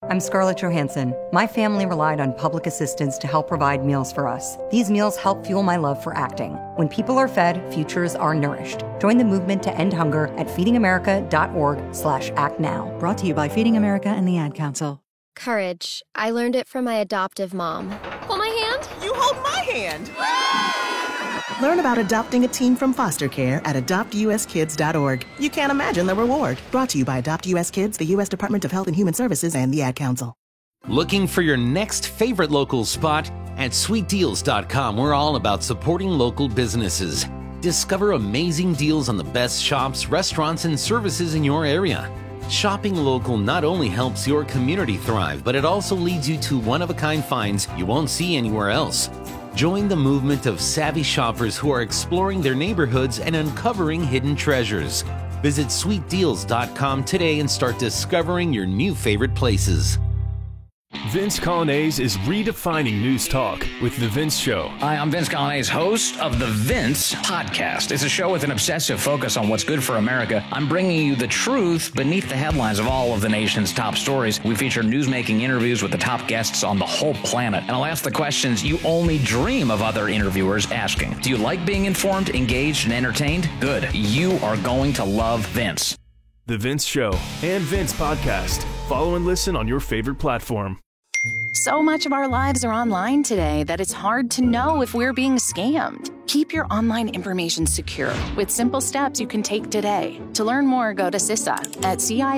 I'm Scarlett Johansson. My family relied on public assistance to help provide meals for us. These meals help fuel my love for acting. When people are fed, futures are nourished. Join the movement to end hunger at feedingamerica.org/actnow. Brought to you by Feeding America and the Ad Council. Courage. I learned it from my adoptive mom. Hold my hand. You hold my hand. Learn about adopting a teen from foster care at adoptuskids.org. You can't imagine the reward. Brought to you by Adopt US Kids, the U.S. Department of Health and Human Services, and the Ad Council. Looking for your next favorite local spot? At sweetdeals.com, we're all about supporting local businesses. Discover amazing deals on the best shops, restaurants, and services in your area. Shopping local not only helps your community thrive, but it also leads you to one-of-a-kind finds you won't see anywhere else. Join the movement of savvy shoppers who are exploring their neighborhoods and uncovering hidden treasures. Visit sweetdeals.com today and start discovering your new favorite places. Vince Coglianese is redefining news talk with The Vince Show. Hi, I'm Vince Coglianese, host of The Vince Podcast. It's a show with an obsessive focus on what's good for America. I'm bringing you the truth beneath the headlines of all of the nation's top stories. We feature news-making interviews with the top guests on the whole planet. And I'll ask the questions you only dream of other interviewers asking. Do you like being informed, engaged, and entertained? Good. You are going to love Vince. The Vince Show and Vince Podcast. Follow and listen on your favorite platform. So much of our lives are online today that it's hard to know if we're being scammed. Keep your online information secure with simple steps you can take today. To learn more, go to CISA at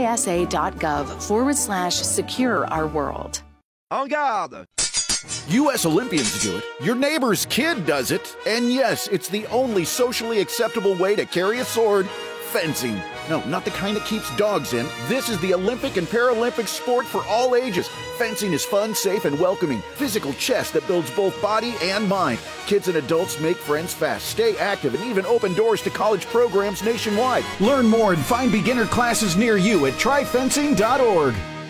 cisa.gov/secure our world. En garde! U.S. Olympians do it, your neighbor's kid does it, and yes, it's the only socially acceptable way to carry a sword. Fencing. No, not the kind that keeps dogs in. This is the Olympic and Paralympic sport for all ages. Fencing is fun, safe, and welcoming. Physical chess that builds both body and mind. Kids and adults make friends fast, stay active, and even open doors to college programs nationwide. Learn more and find beginner classes near you at tryfencing.org.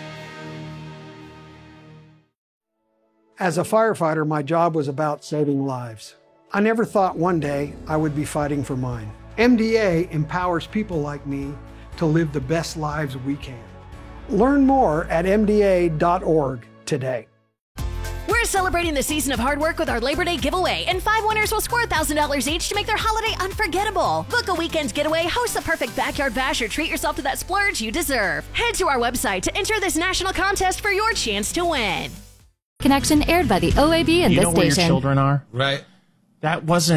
As a firefighter, my job was about saving lives. I never thought one day I would be fighting for mine. MDA empowers people like me to live the best lives we can. Learn more at MDA.org today. We're celebrating the season of hard work with our Labor Day giveaway, and 5 winners will score $1,000 each to make their holiday unforgettable. Book a weekend's getaway, host the perfect backyard bash, or treat yourself to that splurge you deserve. Head to our website to enter this national contest for your chance to win. Connection aired by the OAB and this station. You know where your children are? Right. That was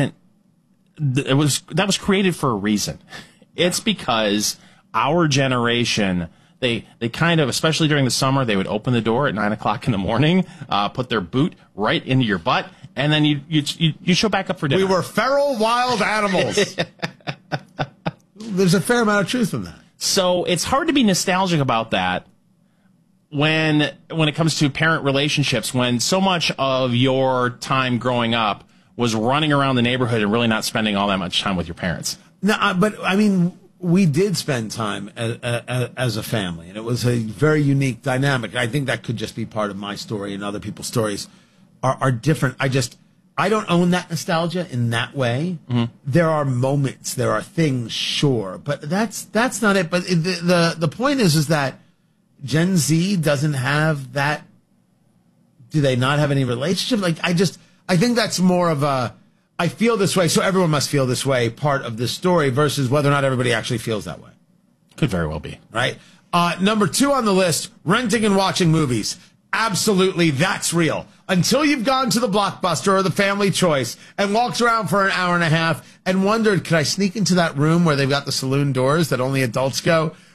created for a reason. It's because our generation, they kind of, especially during the summer, they would open the door at 9 o'clock in the morning, put their boot right into your butt, and then you show back up for dinner. We were feral wild animals. There's a fair amount of truth in that. So it's hard to be nostalgic about that when it comes to parent relationships, when so much of your time growing up was running around the neighborhood and really not spending all that much time with your parents. No, but I mean, we did spend time as a family, and it was a very unique dynamic. I think that could just be part of my story, and other people's stories are different. I don't own that nostalgia in that way. Mm-hmm. There are moments, there are things, sure, but that's not it. But the point is that Gen Z doesn't have that. Do they not have any relationship? I think that's more of a, I feel this way, so everyone must feel this way, part of this story, versus whether or not everybody actually feels that way. Could very well be. Right? Number 2 on the list, renting and watching movies. Absolutely, that's real. Until you've gone to the Blockbuster or the Family Choice and walked around for an hour and a half and wondered, could I sneak into that room where they've got the saloon doors that only adults go?